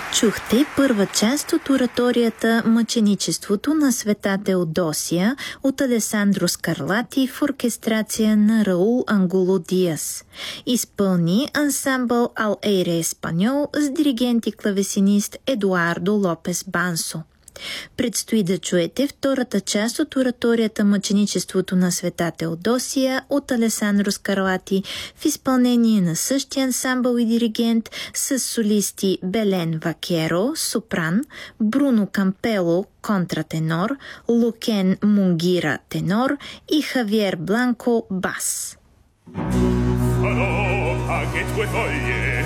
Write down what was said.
Чухте първа част от ораторията «Мъченичеството на света Теодосия» от Алесандро Скарлати в оркестрация на Раул Ангуло Диас. Изпълни ансамбъл Ал Ейре Еспаньол с диригент и клавесинист Едуардо Лопес Бансо. Предстои да чуете втората част от ораторията «Мъченичеството на света Теодосия» от Алесандро Скарлати в изпълнение на същия ансамбъл и диригент с солисти Белен Вакеро, сопран, Бруно Кампело, контратенор, Лукен Мунгира, тенор и Хавиер Бланко, бас. Farò anche tue foglie